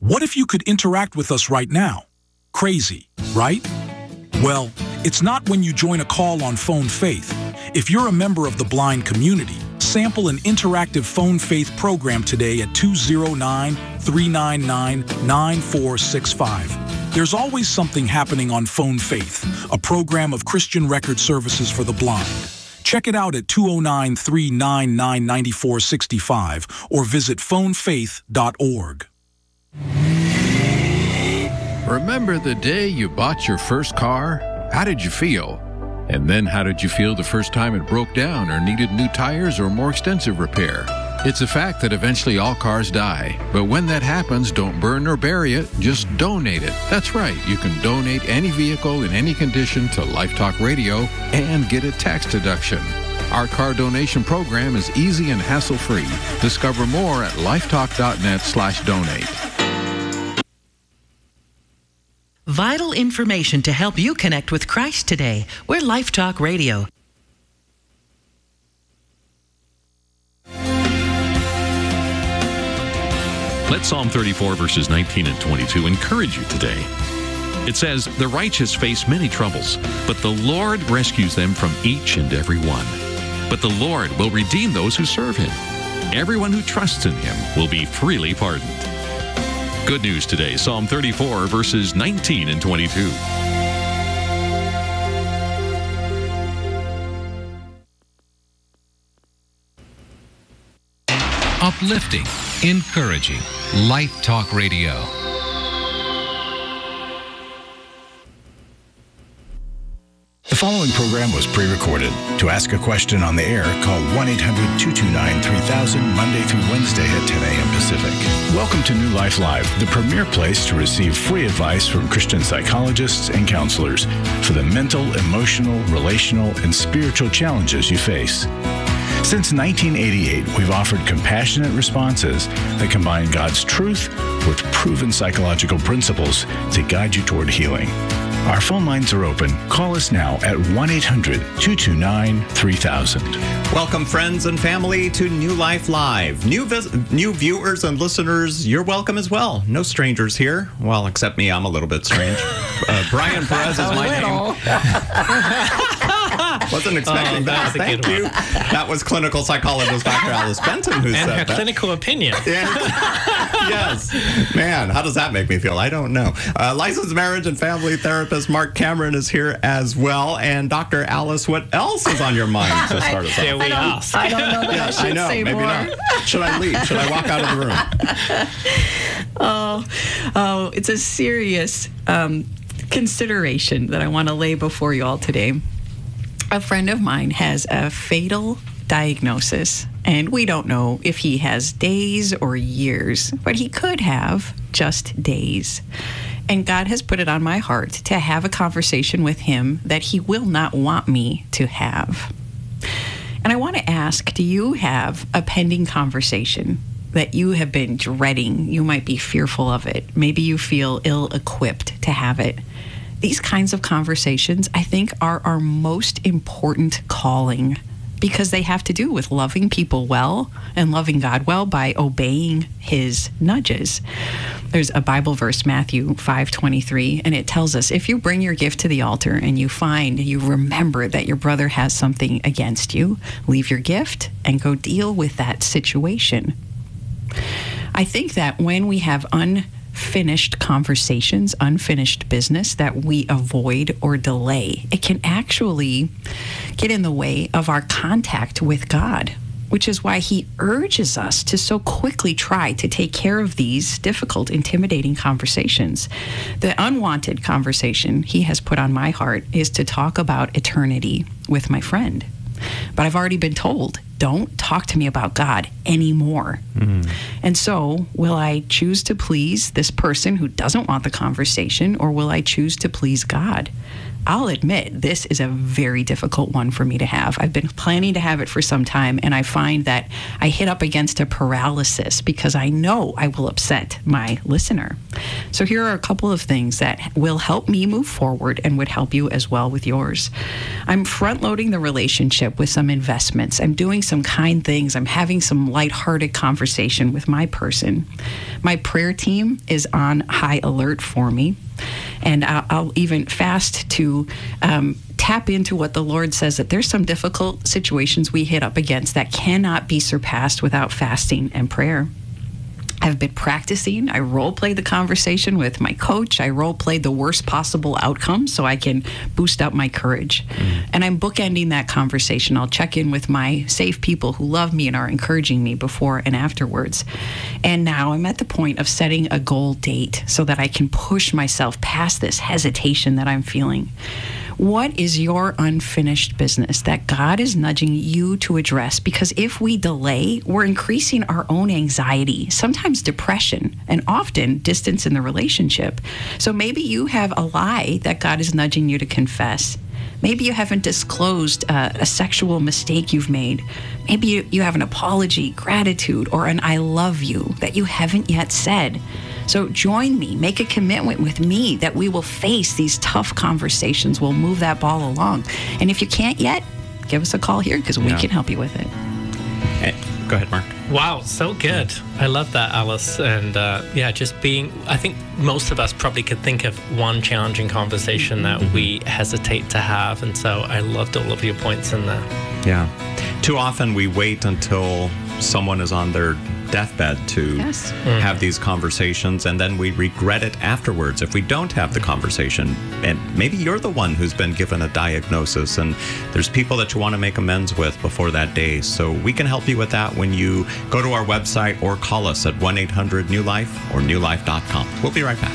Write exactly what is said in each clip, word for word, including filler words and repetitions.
What if you could interact with us right now? Crazy, right? Well, it's not when you join a call on Phone Faith. If you're a member of the blind community, sample an interactive Phone Faith program today at two oh nine, three nine nine, nine four six five. There's always something happening on Phone Faith, a program of Christian Record Services for the Blind. Check it out at two oh nine, three nine nine, nine four six five or visit phone faith dot org. Remember the day you bought your first car? How did you feel? And then how did you feel the first time it broke down or needed new tires or more extensive repair? It's a fact that eventually all cars die. But when that happens, don't burn or bury it, just donate it. That's right, you can donate any vehicle in any condition to Life Talk Radio and get a tax deduction. Our car donation program is easy and hassle-free. Discover more at lifetalk.net slash donate. Vital information to help you connect with Christ today. We're Life Talk Radio. Let Psalm thirty-four, verses nineteen and twenty-two encourage you today. It says, "The righteous face many troubles, but the Lord rescues them from each and every one. But the Lord will redeem those who serve him. Everyone who trusts in him will be freely pardoned." Good news today, Psalm thirty-four, verses nineteen and twenty-two. Uplifting, encouraging, Life Talk Radio. The following program was pre-recorded. To ask a question on the air, call one eight hundred, two two nine, three thousand Monday through Wednesday at ten a.m. Pacific. Welcome to New Life Live, the premier place to receive free advice from Christian psychologists and counselors for the mental, emotional, relational, and spiritual challenges you face. Since nineteen eighty-eight, we've offered compassionate responses that combine God's truth with proven psychological principles to guide you toward healing. Our phone lines are open. Call us now at one eight hundred, two two nine, three thousand. Welcome, friends and family, to New Life Live. New vis- new viewers and listeners, you're welcome as well. No strangers here. Well, except me, I'm a little bit strange. Uh, Brian Perez is my name. Wasn't expecting oh, that. Thank you. That was clinical psychologist Doctor Alice Benton who and said her that. clinical opinion. Yeah. Yes. Man, how does that make me feel? I don't know. Uh, licensed marriage and family therapist Mark Cameron is here as well. And Doctor Alice, what else is on your mind to start us off? There we are. I don't know that yes, I should I know. say Maybe more. not. Should I leave? Should I walk out of the room? oh, oh, it's a serious um, consideration that I want to lay before you all today. A friend of mine has a fatal diagnosis, and we don't know if he has days or years, but he could have just days. And God has put it on my heart to have a conversation with him that he will not want me to have. And I want to ask, do you have a pending conversation that you have been dreading? You might be fearful of it. Maybe you feel ill-equipped to have it. These kinds of conversations, I think, are our most important calling because they have to do with loving people well and loving God well by obeying his nudges. There's a Bible verse, Matthew five twenty-three, and it tells us, if you bring your gift to the altar and you find, you remember that your brother has something against you, leave your gift and go deal with that situation. I think that when we have un finished conversations, unfinished business that we avoid or delay, it can actually get in the way of our contact with God, which is why he urges us to so quickly try to take care of these difficult, intimidating conversations. The unwanted conversation he has put on my heart is to talk about eternity with my friend. But I've already been told, don't talk to me about God anymore. Mm. And so, will I choose to please this person who doesn't want the conversation, or will I choose to please God? I'll admit this is a very difficult one for me to have. I've been planning to have it for some time, and I find that I hit up against a paralysis because I know I will upset my listener. So here are a couple of things that will help me move forward and would help you as well with yours. I'm front-loading the relationship with some investments. I'm doing some kind things. I'm having some lighthearted conversation with my person. My prayer team is on high alert for me. And I'll, I'll even fast to um, tap into what the Lord says, that there's some difficult situations we hit up against that cannot be surpassed without fasting and prayer. I've been practicing. I role-played the conversation with my coach. I role-played the worst possible outcome so I can boost up my courage. Mm. And I'm bookending that conversation. I'll check in with my safe people who love me and are encouraging me before and afterwards. And now I'm at the point of setting a goal date so that I can push myself past this hesitation that I'm feeling. What is your unfinished business that God is nudging you to address? Because if we delay, we're increasing our own anxiety, sometimes depression, and often distance in the relationship. So maybe you have a lie that God is nudging you to confess. Maybe you haven't disclosed uh, a sexual mistake you've made. Maybe you, you have an apology, gratitude, or an I love you that you haven't yet said. So join me, make a commitment with me that we will face these tough conversations. We'll move that ball along. And if you can't yet, give us a call here because we yeah. can help you with it. Hey, go ahead, Mark. Wow, so good. I love that, Alice. And uh, yeah, just being, I think most of us probably could think of one challenging conversation that mm-hmm. we hesitate to have. And so I loved all of your points in there. Yeah. Too often we wait until someone is on their deathbed to yes. mm. have these conversations, and then we regret it afterwards if we don't have the conversation. And maybe you're the one who's been given a diagnosis, and there's people that you want to make amends with before that day. So we can help you with that when you go to our website or call us at one eight hundred new life or new life dot com. We'll be right back.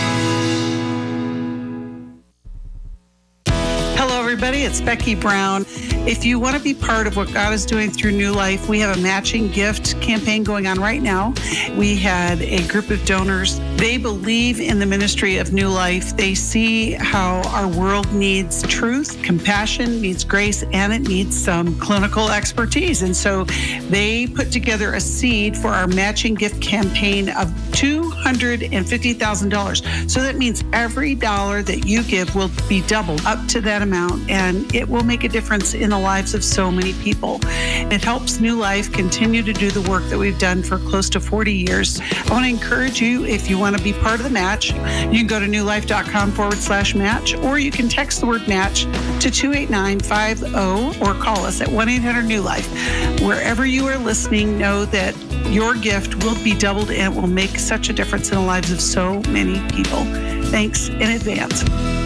Everybody, it's Becky Brown. If you want to be part of what God is doing through New Life, we have a matching gift campaign going on right now. We had a group of donors. They believe in the ministry of New Life. They see how our world needs truth, compassion, needs grace, and it needs some clinical expertise. And so they put together a seed for our matching gift campaign of two hundred fifty thousand dollars. So that means every dollar that you give will be doubled up to that amount, and it will make a difference in the lives of so many people. It helps New Life continue to do the work that we've done for close to forty years. I want to encourage you, if you want to be part of the match, you can go to new life dot com forward slash match, or you can text the word match to two eight nine five zero or call us at one eight hundred new life. Wherever you are listening, know that your gift will be doubled and it will make such a difference in the lives of so many people. Thanks in advance.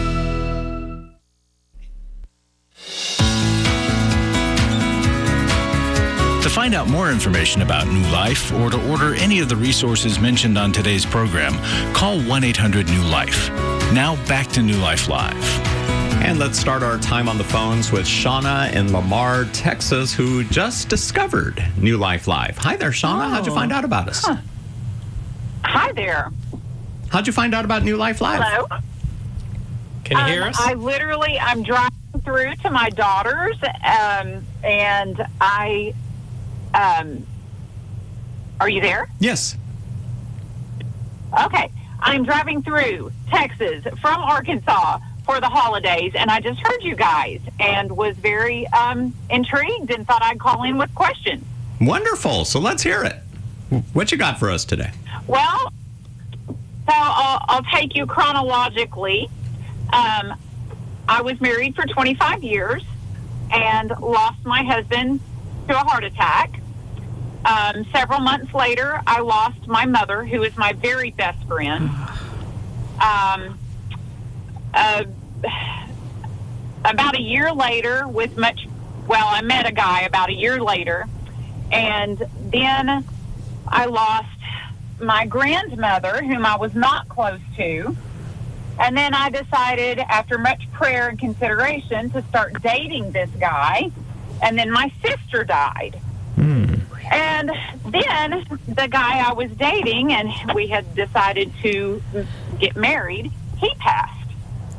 To find out more information about New Life or to order any of the resources mentioned on today's program, call one eight hundred new life. Now back to New Life Live. And let's start our time on the phones with Shauna in Lamar, Texas, who just discovered New Life Live. Hi there, Shauna. Oh. How'd you find out about us? Huh. Hi there. How'd you find out about New Life Live? Hello. Can you um, hear us? I literally, I'm driving through to my daughter's, um, and I, um, are you there? Yes. Okay. I'm driving through Texas from Arkansas for the holidays, and I just heard you guys and was very um, intrigued and thought I'd call in with questions. Wonderful. So let's hear it. What you got for us today? Well, so I'll, I'll take you chronologically. Um, I was married for twenty-five years and lost my husband to a heart attack. Um, several months later, I lost my mother, who is my very best friend. Um, uh, about a year later, with much, well, I met a guy about a year later, and then I lost my grandmother, whom I was not close to. And then I decided, after much prayer and consideration, to start dating this guy. And then my sister died. Mm. And then the guy I was dating, and we had decided to get married, he passed.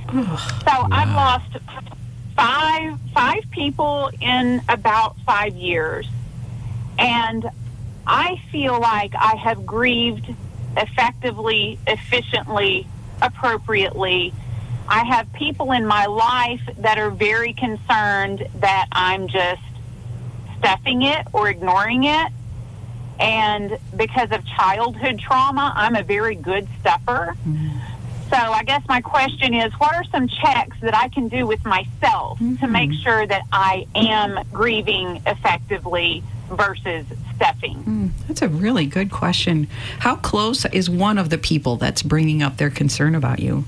So I've lost five five people in about five years. And I feel like I have grieved effectively, efficiently, appropriately. I have people in my life that are very concerned that I'm just stuffing it or ignoring it. And because of childhood trauma, I'm a very good stuffer. Mm-hmm. So I guess my question is, what are some checks that I can do with myself mm-hmm. to make sure that I am grieving effectively versus stuffing? Mm, that's a really good question. How close is one of the people that's bringing up their concern about you?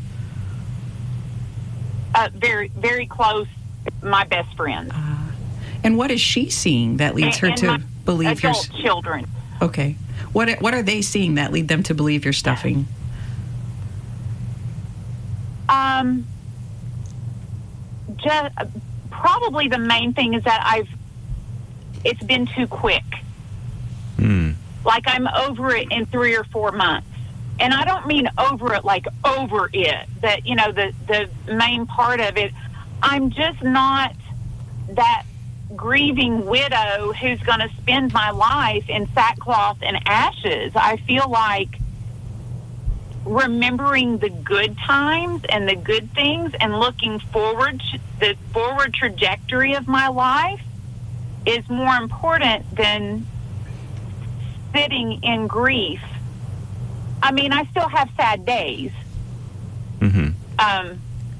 Uh, very, very close, my best friend. Uh, and what is she seeing that leads and, her and to my believe you're... adult children. Okay. What, what are they seeing that lead them to believe you're stuffing? Um, just, probably the main thing is that I've, it's been too quick. Mm. Like I'm over it in three or four months. And I don't mean over it like over it, that, you know, the, the main part of it. I'm just not that grieving widow who's going to spend my life in sackcloth and ashes. I feel like remembering the good times and the good things and looking forward to the forward trajectory of my life is more important than sitting in grief. I mean, I still have sad days. Mm-hmm. Um,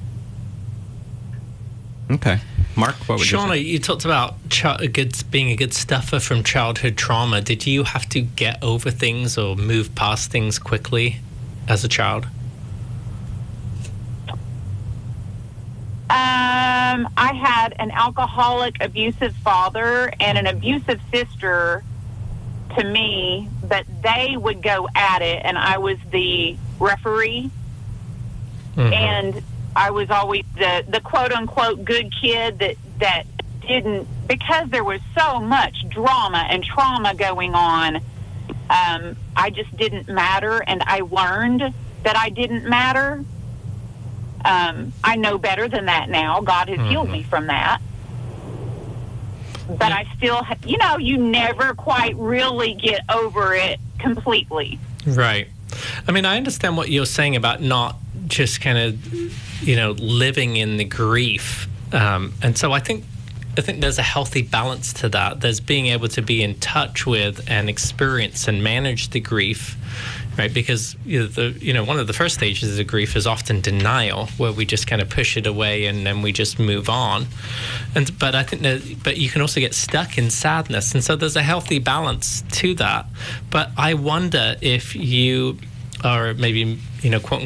okay. Mark, what would Shauna, you say? you talked about ch- a good, being a good stuffer from childhood trauma. Did you have to get over things or move past things quickly as a child? Um, I had an alcoholic, abusive father and an abusive sister to me, but they would go at it, and I was the referee. Mm-hmm. And I was always the, the quote-unquote good kid that, that didn't, because there was so much drama and trauma going on, um, I just didn't matter, and I learned that I didn't matter. Um, I know better than that now. God has mm-hmm. healed me from that. But I still, ha- you know, you never quite really get over it completely. Right. I mean, I understand what you're saying about not just kind of, you know, living in the grief. Um, and so I think I think there's a healthy balance to that. There's being able to be in touch with and experience and manage the grief, right? Because you know, the you know one of the first stages of grief is often denial, where we just kind of push it away and then we just move on. And but I think that but you can also get stuck in sadness, and so there's a healthy balance to that. But I wonder if you are maybe you know quote